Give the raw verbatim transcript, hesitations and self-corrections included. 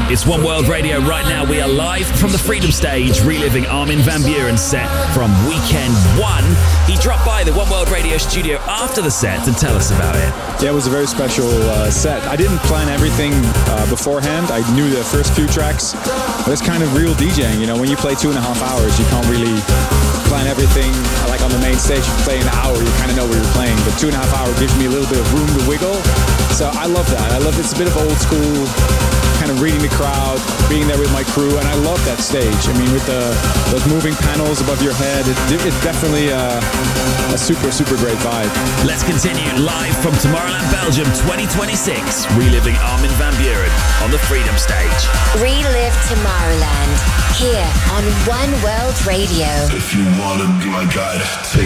It's One World Radio right now. We are live from the Freedom Stage, reliving Armin van Buuren's set from Weekend One. He dropped by the One World Radio studio after the set to tell us about it. Yeah, it was a very special uh, set. I didn't plan everything uh, beforehand. I knew the first few tracks. But it's kind of real DJing, you know. When you play two and a half hours, you can't really plan everything. Like on the main stage, you play an hour, you kind of know where you're playing. But two and a half hours gives me a little bit of room to wiggle. So I love that. I love it's a bit of old school, kind of reading the crowd, being there with my crew, and I love that stage. I mean, with the those moving panels above your head, it, it's definitely a, a super, super great vibe. Let's continue live from Tomorrowland, Belgium twenty twenty-six, reliving Armin van Buuren on the Freedom Stage. Relive Tomorrowland here on One World Radio. If you wanna be my guide, take